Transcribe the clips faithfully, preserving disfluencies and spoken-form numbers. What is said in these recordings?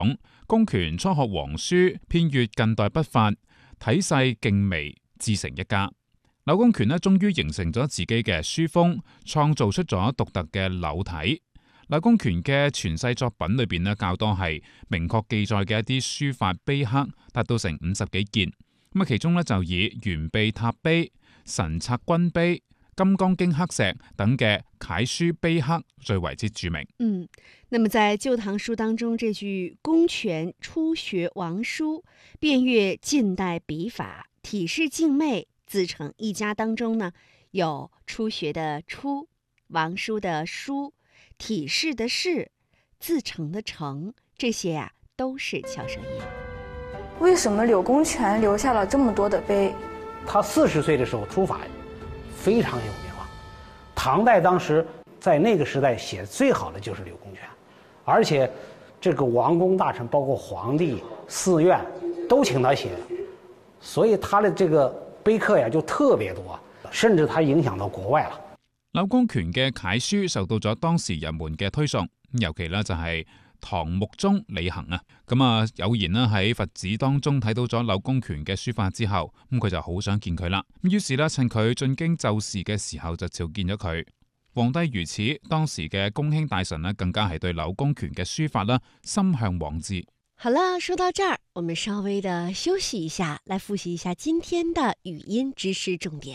公權初學皇書遍閱近代筆法，體勢勁微，自成一家。柳公權呢，終於形成咗自己嘅書風，創造出咗獨特嘅柳體。柳公權嘅傳世作品裏邊呢，較多係明確記載嘅一啲書法碑刻，達到成五十幾件。咁啊，其中呢，就以懸臂塔碑、神策軍碑、金剛經刻石等嘅楷書碑刻最為之著名。 嗯，那麼在《舊唐書》當中，這句公權初學王書，遍閱近代筆法，體勢勁媚，自成一家當中呢，有初學的初，王書的書，體勢的勢，自成的成，這些呀、啊、都是翹舌音。 為什麼柳公權留下了這麼多的碑？ 他四十歲的時候書法非常有名啊，唐代當時在那個時代寫最好的就是柳公權，而且這個王公大臣包括皇帝、寺院都請他寫，所以他的這個碑刻呀就特別多，甚至他影響到國外了。 柳公權嘅楷書受到咗當時人們嘅推崇，尤其呢就係唐穆宗李恆啊，咁啊有言呢喺佛寺當中睇到咗柳公權嘅書法之後，咁佢就好想見佢啦。咁於是呢，趁佢進京就事嘅時候就召見咗佢。皇帝如此，當時嘅宮卿大臣呢更加係對柳公權嘅書法啦心向往之。 好了，說到這兒，我們稍微的休息一下，來複習一下今天的語音知識重點。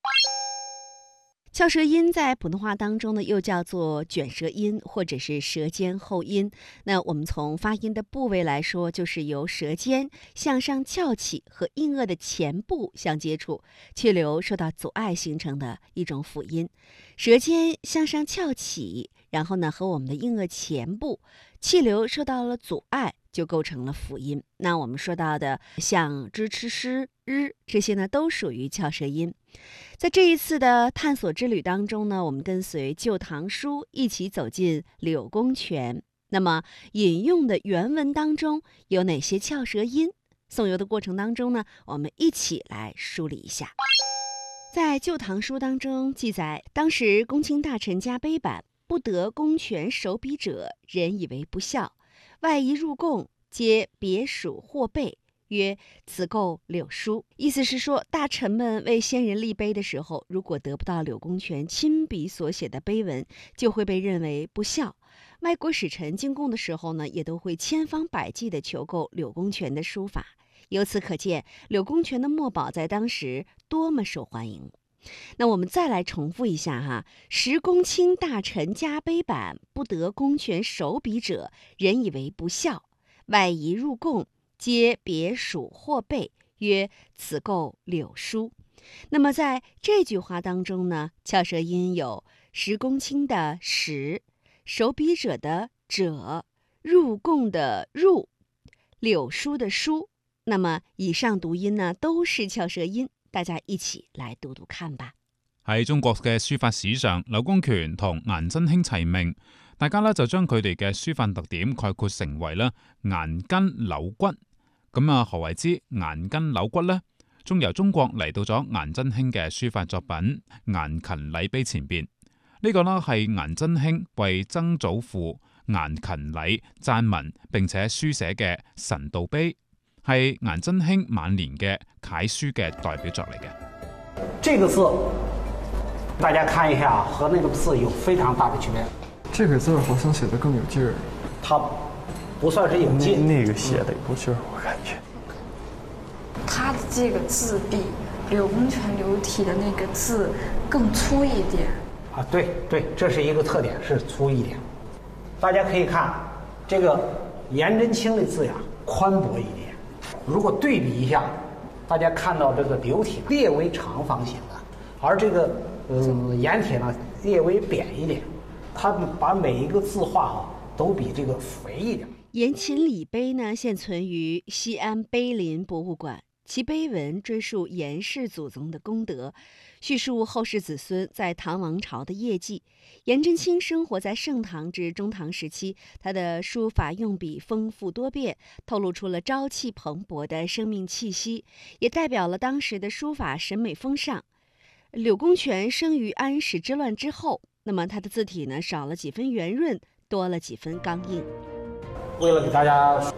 翹舌音在普通話當中呢，又叫做捲舌音或者是舌尖後音。那我們從發音的部位來說，就是由舌尖向上翹起和硬腭的前部相接觸，氣流受到阻礙形成的一種輔音。舌尖向上翹起，然後呢和我們的硬腭前部氣流受到了阻礙，就構成了輔音。那我們說到的像支、吃、詩、日這些呢，都屬於翹舌音。在這一次的探索之旅當中呢，我們跟隨《舊唐書》一起走進柳公權。那麼引用的原文當中有哪些翹舌音？誦遊的過程當中呢，我們一起來梳理一下。在《舊唐書》當中記載，當時公卿大臣家碑版，不得公權手筆者，人以為不孝，外夷入貢，皆別署或背，曰此構柳書。意思是說，大臣們為先人立碑的時候，如果得不到柳公權親筆所寫的碑文，就會被認為不孝。外國使臣進貢的時候呢，也都會千方百計地求購柳公權的書法。由此可見，柳公權的墨寶在當時多麼受歡迎。那我們再來重複一下哈，時公卿大臣家碑版，不得公權手筆者，人以為不孝，外夷入貢，皆別署或背，曰此構柳書。那麼在這句話當中呢，翹舌音有時公卿的時，手筆者的者，入貢的入，柳書的書。那麼以上讀音呢都是翹舌音，大家一起來讀讀看吧。 喺中國嘅書法史上，柳公權同顏真卿齊名，大家呢就將佢哋嘅書法特點概括成為啦顏筋柳骨。咁啊，何為之顏筋柳骨呢？仲由中國嚟到咗顏真卿嘅書法作品《顏勤禮碑》前邊，呢、這個呢係顏真卿為曾祖父顏勤禮撰文並且書寫嘅神道碑，係顏真卿晚年嘅楷書嘅代表作嚟嘅。 這個字，大家看一下，和那個字有非常大的區別。 這個字好像寫得更有勁兒。 它不算是有勁， 那個寫得有勁兒，我感覺。 他的這個字比柳公權柳體的那個字更粗一點。 啊，對對，這是一個特點，是粗一點。大家可以看這個顏真卿的字呀，寬博一點。如果對比一下，大家看到這個柳體略微長方形的，而這個嗯顏體呢略微扁一點。他把每一個字畫啊都比這個肥一點。 顏勤禮碑呢現存於西安碑林博物館，其碑文追溯顏氏祖宗的功德，敘述後世子孫在唐王朝的業績。顏真卿生活在盛唐至中唐時期，他的書法用筆豐富多變，透露出了朝氣蓬勃的生命氣息，也代表了當時的書法審美風尚。柳公權生於安史之亂之後，那麼他的字體呢少了幾分圓潤，多了幾分剛硬。 為了給大家